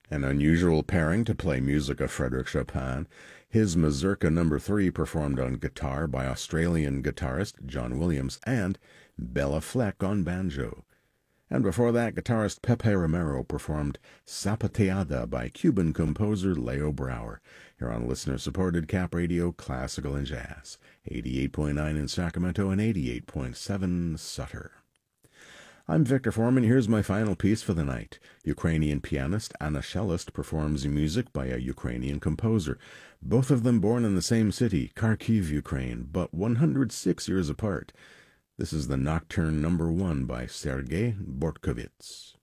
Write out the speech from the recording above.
An unusual pairing to play music of Frédéric Chopin, his Mazurka No. 3 performed on guitar by Australian guitarist John Williams, and Bella Fleck on banjo. And before that, guitarist Pepe Romero performed Zapateada by Cuban composer Leo Brouwer, here on listener-supported Cap Radio Classical and Jazz, 88.9 in Sacramento and 88.7 Sutter. I'm Victor Foreman. Here's my final piece for the night. Ukrainian pianist Anna Shelest performs music by a Ukrainian composer, both of them born in the same city, Kharkiv, Ukraine, but 106 years apart. This is the Nocturne No. 1 by Sergei Bortkovits.